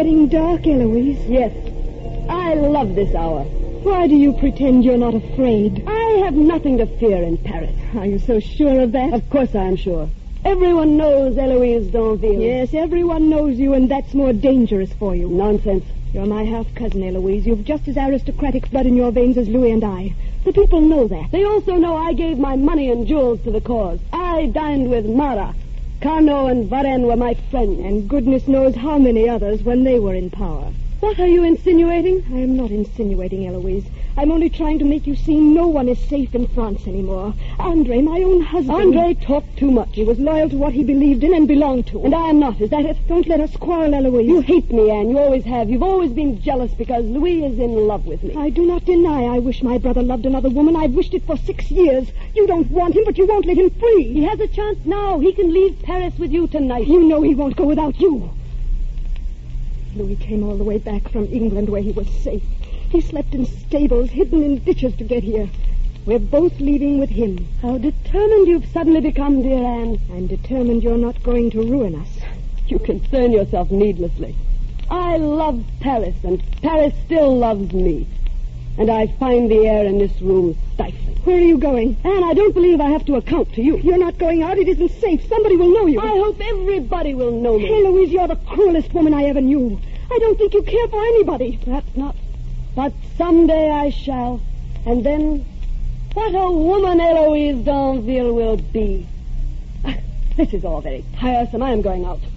getting dark, Eloise. Yes. I love this hour. Why do you pretend you're not afraid? I have nothing to fear in Paris. Are you so sure of that? Of course I am sure. Everyone knows Eloise Danville. Yes, everyone knows you, and that's more dangerous for you. Nonsense. You're my half-cousin, Eloise. You've just as aristocratic blood in your veins as Louis and I. The people know that. They also know I gave my money and jewels to the cause. I dined with Marat. Carnot and Varenne were my friends. And goodness knows how many others when they were in power. What are you insinuating? I am not insinuating, Eloise. I'm only trying to make you see no one is safe in France anymore. Andre, my own husband... Andre talked too much. He was loyal to what he believed in and belonged to. And I am not. Is that it? Don't let us quarrel, Eloise. You hate me, Anne. You always have. You've always been jealous because Louis is in love with me. I do not deny I wish my brother loved another woman. I've wished it for 6 years. You don't want him, but you won't let him free. He has a chance now. He can leave Paris with you tonight. You know he won't go without you. Louis came all the way back from England where he was safe. He slept in stables, hidden in ditches to get here. We're both leaving with him. How determined you've suddenly become, dear Anne. I'm determined you're not going to ruin us. You concern yourself needlessly. I love Paris, and Paris still loves me. And I find the air in this room stifling. Where are you going? Anne, I don't believe I have to account to you. You're not going out. It isn't safe. Somebody will know you. I hope everybody will know me. Hey, Louise, you're the cruelest woman I ever knew. I don't think you care for anybody. Perhaps not. But someday I shall. And then, what a woman Eloise Danville will be. This is all very tiresome. I am going out.